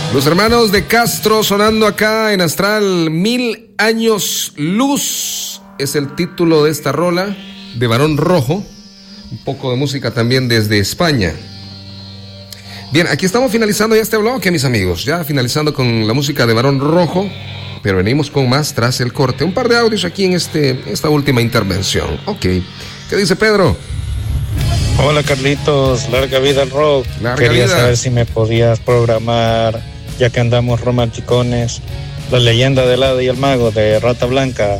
Los hermanos de Castro sonando acá en Astral. 1000 años luz es el título de esta rola de Barón Rojo. Un poco de música también desde España. Bien, aquí estamos finalizando ya este bloque, mis amigos. Ya finalizando con la música de Barón Rojo. Pero venimos con más tras el corte. Un par de audios aquí en esta última intervención. Ok. ¿Qué dice Pedro? Hola Carlitos, larga vida al rock. Quería saber si me podías programar, ya que andamos romanticones, La leyenda del hada y el mago de Rata Blanca.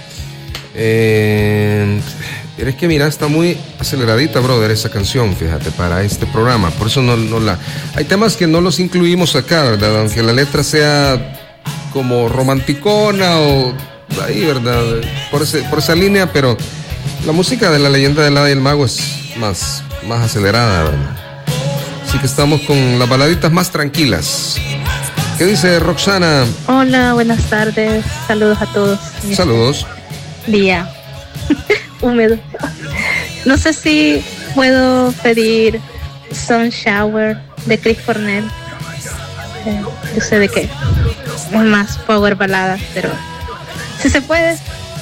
Es que mira, está muy aceleradita, brother, esa canción, fíjate, para este programa. Por eso no la... Hay temas que no los incluimos acá, ¿verdad? Aunque la letra sea como romanticona o ahí, ¿verdad? Por esa línea, pero la música de La leyenda del hada y el mago es más acelerada, ¿verdad? Así que estamos con las baladitas más tranquilas. ¿Qué dice Roxana? Hola, buenas tardes. Saludos a todos. Saludos. Día húmedo. No sé si puedo pedir Sun Shower de Chris Cornell. Yo sé de qué. Es más power balada, pero si se puede.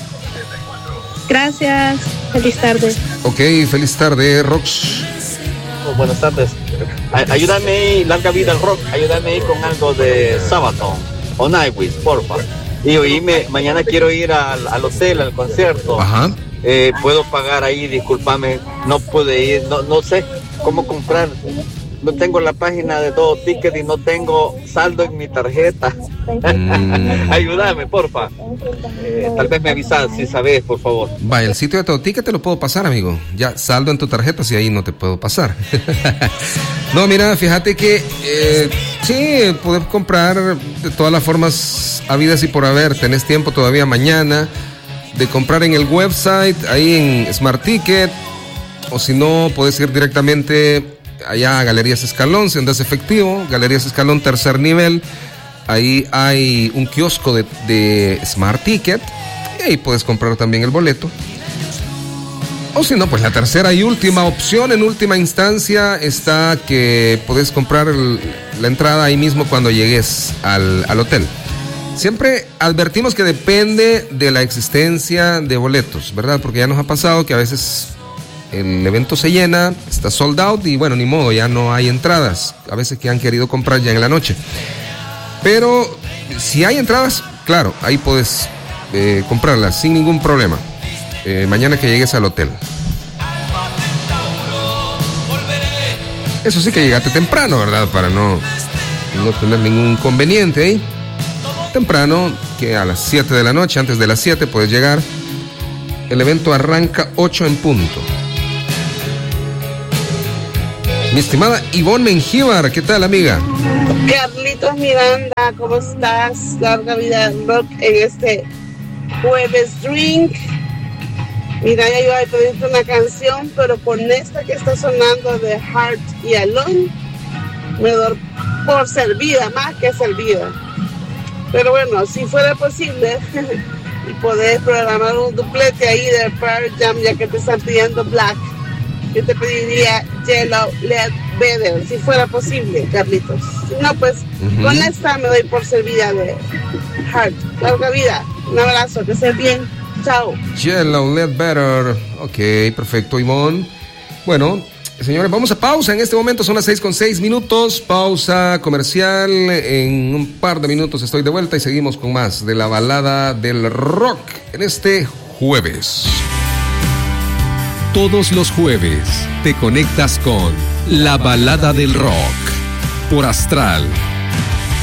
Gracias. Feliz tarde. Ok, feliz tarde, Rox. Buenas tardes. Ayúdame, larga vida al rock. Ayúdame ahí con algo de Sabaton o Nightwish, porfa. Y oíme, mañana quiero ir al hotel, al concierto. Ajá. Puedo pagar ahí, discúlpame, no pude ir, no sé cómo comprar. No tengo la página de Todo Ticket y no tengo saldo en mi tarjeta. Ayúdame, porfa. Tal vez me avisas si sabes, por favor. Vaya, el sitio de Todo Ticket te lo puedo pasar, amigo. Ya, saldo en tu tarjeta, si ahí no te puedo pasar. No, mira, fíjate que sí, puedes comprar de todas las formas habidas y por haber. Tenés tiempo todavía mañana de comprar en el website, ahí en Smart Ticket. O si no, puedes ir directamente allá a Galerías Escalón, si andas efectivo, Galerías Escalón tercer nivel, ahí hay un kiosco de Smart Ticket y ahí puedes comprar también el boleto. O si no, pues la tercera y última opción, en última instancia, está que puedes comprar la entrada ahí mismo cuando llegues al hotel. Siempre advertimos que depende de la existencia de boletos, ¿verdad? Porque ya nos ha pasado que a veces el evento se llena, está sold out y bueno, ni modo, ya no hay entradas. A veces que han querido comprar ya en la noche. Pero si hay entradas, claro, ahí puedes comprarlas sin ningún problema. Mañana que llegues al hotel. Eso sí que llegaste temprano, ¿verdad? Para no tener ningún inconveniente ahí. Temprano, que a las 7 de la noche, antes de las 7 puedes llegar. El evento arranca 8 en punto. Mi estimada Ivonne Mengíbar, ¿qué tal, amiga? Carlitos Miranda, ¿cómo estás? Larga vida al rock en este jueves drink. Mira, ya iba a pedirte una canción, pero con esta que está sonando de Heart y Alone, me doy por servida, más que servida. Pero bueno, si fuera posible y poder programar un duplete ahí de Pearl Jam, ya que te están pidiendo Black, yo te pediría Yellow Led Better, si fuera posible, Carlitos. Si no, pues con esta me doy por servida de Heart. Larga vida, un abrazo, que estés bien, chao. Yellow Led Better, ok, perfecto, Ivonne. Bueno, señores, vamos a pausa. En este momento son las 6:06, pausa comercial. En un par de minutos estoy de vuelta y seguimos con más de la balada del rock en este jueves. Todos los jueves te conectas con la balada del rock por Astral